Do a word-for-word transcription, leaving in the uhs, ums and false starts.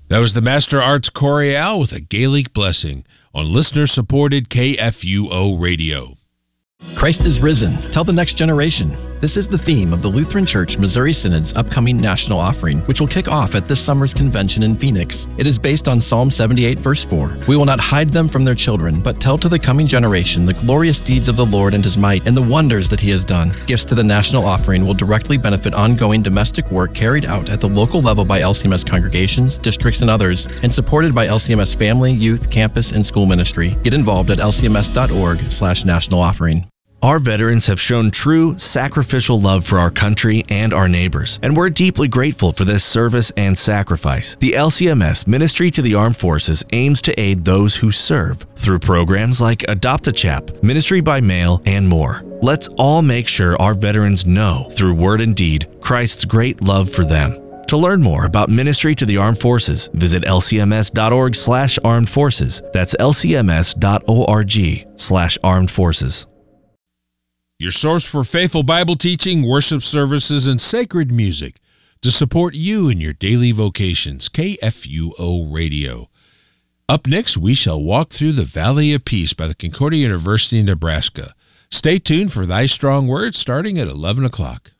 That was the Master Arts Chorale with a Gaelic blessing on listener-supported K F U O Radio. Christ is risen. Tell the next generation. This is the theme of the Lutheran Church Missouri Synod's upcoming national offering, which will kick off at this summer's convention in Phoenix. It is based on Psalm seventy-eight, verse four. We will not hide them from their children, but tell to the coming generation the glorious deeds of the Lord and his might and the wonders that he has done. Gifts to the national offering will directly benefit ongoing domestic work carried out at the local level by L C M S congregations, districts, and others, and supported by L C M S family, youth, campus, and school ministry. Get involved at L C M S dot org slash national offering. Our veterans have shown true sacrificial love for our country and our neighbors, and we're deeply grateful for this service and sacrifice. The L C M S Ministry to the Armed Forces aims to aid those who serve through programs like Adopt a Chap, Ministry by Mail, and more. Let's all make sure our veterans know, through word and deed, Christ's great love for them. To learn more about Ministry to the Armed Forces, visit L C M S dot org slash armed forces. That's L C M S dot org slash armed forces. Your source for faithful Bible teaching, worship services, and sacred music to support you in your daily vocations. K F U O Radio. Up next, we shall walk through the Valley of Peace by the Concordia University in Nebraska. Stay tuned for Thy Strong Words starting at eleven o'clock.